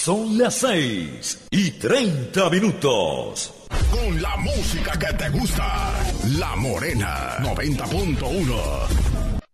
Son las 6:30. Con la música que te gusta. La Morena 90.1.